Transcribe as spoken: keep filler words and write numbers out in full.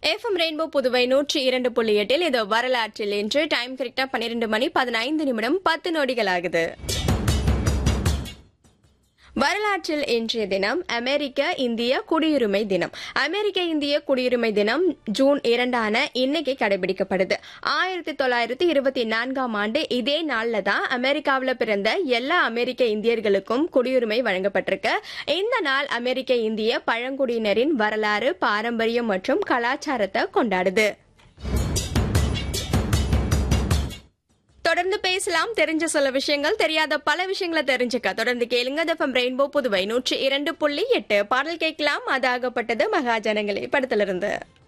FM rainbow Puduvai நூற்றி இரண்டு புள்ளி எட்டில் இது வரலாற்றில் இன்று டைம் கரெக்டா பன்னிரண்டு மணி பதினைந்து நிமிடம் பத்து நொடிகள் ஆகுது. வரலாற்றில் இன்றைய தினம் அமெரிக்க இந்திய குடியுரிமை தினம். அமெரிக்க இந்திய குடியுரிமை தினம் ஜூன் இரண்டான இன்னைக்கு கடைபிடிக்கப்படுது. ஆயிரத்தி தொள்ளாயிரத்தி இருபத்தி நான்காம் ஆண்டு இதே நாள்ல தான் அமெரிக்காவில் பிறந்த எல்லா அமெரிக்க இந்தியர்களுக்கும் குடியுரிமை வழங்கப்பட்டிருக்கு. இந்த நாள் அமெரிக்க இந்திய பழங்குடியினரின் வரலாறு, பாரம்பரியம் மற்றும் கலாச்சாரத்தை கொண்டாடுது. தொடர்ந்து பேசலாம். தெரிஞ்ச சில விஷயங்கள், தெரியாத பல விஷயங்களை தெரிஞ்சுக்க தொடர்ந்து கேளுங்க. எஃப்எம் ரெயின்போ புதுவை நூற்றி இரண்டு புள்ளி எட்டு. பாடல் கேட்கலாம். அது ஆகப்பட்டது மகாஜனங்களே படத்திலிருந்து.